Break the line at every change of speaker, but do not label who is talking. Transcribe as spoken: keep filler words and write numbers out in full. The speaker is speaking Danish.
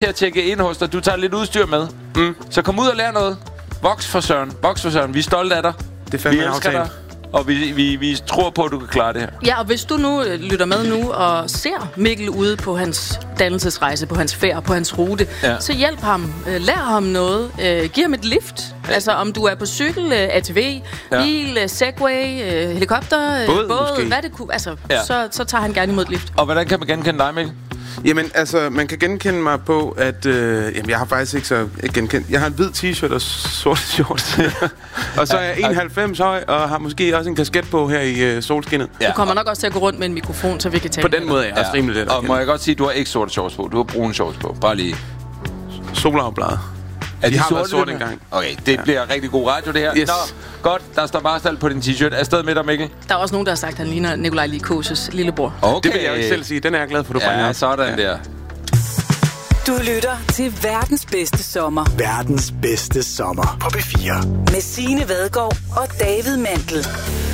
at tjekke ind hos dig. Du tager lidt udstyr med. Mm. Så kom ud og lær noget. Voks for Søren. Voks for Søren. Vi er stolte af dig.
Det fandt
vi elsker dig. Og vi, vi, vi tror på, at du kan klare det her.
Ja, og hvis du nu lytter med nu og ser Mikkel ude på hans dannelsesrejse, på hans færd, på hans rute, ja. så hjælp ham. Lær ham noget. Giv ham et lift. Ja. Altså, om du er på cykel, A T V, ja. bil, Segway, helikopter, båd, båd hvad det kunne. Altså, ja. så, så tager han gerne imod et lift.
Og hvordan kan man genkende dig, Mikkel?
Jamen, altså, man kan genkende mig på, at... Øh, jamen, jeg har faktisk ikke så genkendt. Jeg har en hvid t-shirt og sorte shorts. Og så er jeg en komma halvfems høj, og har måske også en kasket på her i øh, solskinnet.
Ja. Du kommer nok også til at gå rundt med en mikrofon, så vi kan tale.
På den måde er jeg også ja. rimelig let.
Og må jeg godt sige, at du har ikke sorte shorts på. Du har brune shorts på. Bare lige.
Solafbladet.
Er de,
de har
sorte
været sorte engang.
Okay, det ja. bliver rigtig god radio, det her.
Yes.
Nå, godt. Der står Marstal på din t-shirt. Afsted med dig, Mikkel.
Der er også nogen, der har sagt, at han ligner Nikolaj Likosius lillebror.
Okay.
Det vil jeg jo ikke selv sige. Den er jeg glad for, du bringer.
Ja, sådan ja. der.
Du lytter til verdens bedste sommer.
Verdens bedste sommer på P fire.
Med Signe Vadgaard og David Mandel.